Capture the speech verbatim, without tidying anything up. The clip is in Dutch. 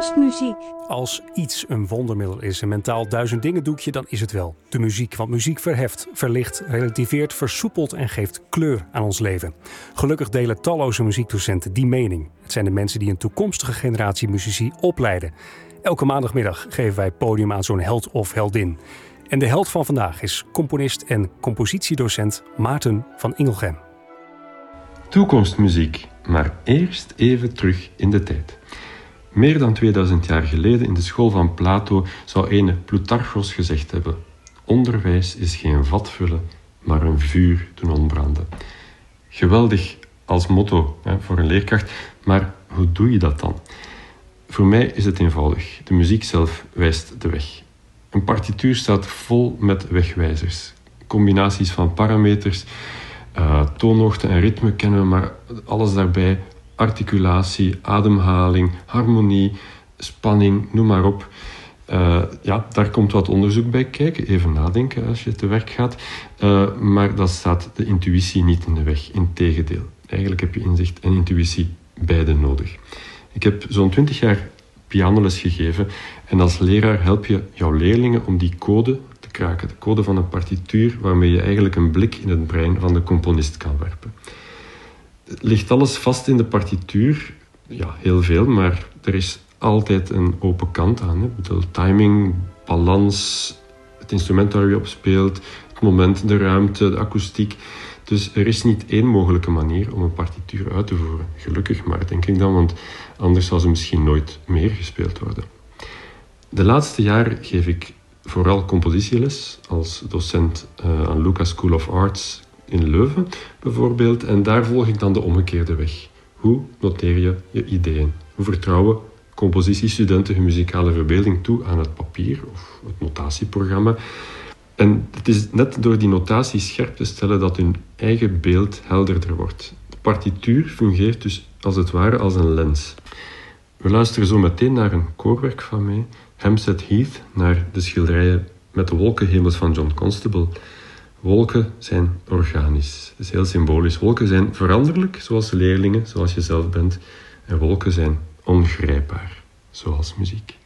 Toekomstmuziek. Als iets een wondermiddel is, een mentaal duizendingendoekje, dan is het wel de muziek. Want muziek verheft, verlicht, relativeert, versoepelt en geeft kleur aan ons leven. Gelukkig delen talloze muziekdocenten die mening. Het zijn de mensen die een toekomstige generatie muzici opleiden. Elke maandagmiddag geven wij podium aan zo'n held of heldin. En de held van vandaag is componist en compositiedocent Maarten van Ingelgem. Toekomstmuziek, maar eerst even terug in de tijd. Meer dan tweeduizend jaar geleden in de school van Plato zou ene Plutarchos gezegd hebben: onderwijs is geen vat vullen, maar een vuur doen ontbranden. Geweldig als motto hè, voor een leerkracht, maar hoe doe je dat dan? Voor mij is het eenvoudig. De muziek zelf wijst de weg. Een partituur staat vol met wegwijzers. Combinaties van parameters, uh, toonhoogte en ritme kennen we, maar alles daarbij: articulatie, ademhaling, harmonie, spanning, noem maar op. Uh, ja, daar komt wat onderzoek bij kijken. Even nadenken als je te werk gaat. Uh, maar dat staat de intuïtie niet in de weg. Integendeel. Eigenlijk heb je inzicht en intuïtie beide nodig. Ik heb zo'n twintig jaar pianoles gegeven en als leraar help je jouw leerlingen om die code te kraken. De code van een partituur waarmee je eigenlijk een blik in het brein van de componist kan werpen. Ligt alles vast in de partituur? Ja, heel veel, maar er is altijd een open kant aan. Hè. Ik bedoel, timing, balans, het instrument waar je op speelt, het moment, de ruimte, de akoestiek. Dus er is niet één mogelijke manier om een partituur uit te voeren. Gelukkig maar, denk ik dan, want anders zou ze misschien nooit meer gespeeld worden. De laatste jaren geef ik vooral compositieles als docent uh, aan Lucas School of Arts in Leuven bijvoorbeeld. En daar volg ik dan de omgekeerde weg. Hoe noteer je je ideeën? Hoe vertrouwen compositiestudenten hun muzikale verbeelding toe aan het papier of het notatieprogramma? En het is net door die notatie scherp te stellen dat hun eigen beeld helderder wordt. De partituur fungeert dus als het ware als een lens. We luisteren zo meteen naar een koorwerk van mij, Hampstead Heath, naar de schilderijen met de wolkenhemels van John Constable. Wolken zijn organisch. Dat is heel symbolisch. Wolken zijn veranderlijk, zoals leerlingen, zoals je zelf bent. En wolken zijn ongrijpbaar, zoals muziek.